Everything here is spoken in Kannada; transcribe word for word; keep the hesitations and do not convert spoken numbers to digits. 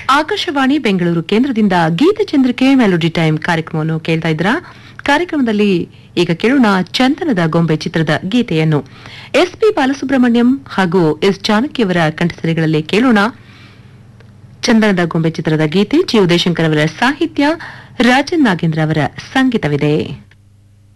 ಆಕಾಶವಾಣಿ ಬೆಂಗಳೂರು ಕೇಂದ್ರದಿಂದ ಗೀತ ಚಂದ್ರಿಕೆ ಮೆಲೋಡಿ ಟೈಮ್ ಕಾರ್ಯಕ್ರಮವನ್ನು ಕೇಳ್ತಾ ಇದ್ರ ಕಾರ್ಯಕ್ರಮದಲ್ಲಿ ಈಗ ಕೇಳೋಣ ಚಂದನದ ಗೊಂಬೆ ಚಿತ್ರದ ಗೀತೆಯನ್ನು ಎಸ್ ಪಿ ಬಾಲಸುಬ್ರಹ್ಮಣ್ಯಂ ಹಾಗೂ ಎಸ್ ಜಾನಕಿಯವರ ಕಂಠಸರಿಗಳಲ್ಲಿ ಕೇಳೋಣ. ಚಂದನದ ಗೊಂಬೆ ಚಿತ್ರದ ಗೀತೆ ಜಿ ಉದಯಶಂಕರ್ ಅವರ ಸಾಹಿತ್ಯ, ರಾಜನ್ ನಾಗೇಂದ್ರ ಅವರ ಸಂಗೀತವಿದೆ.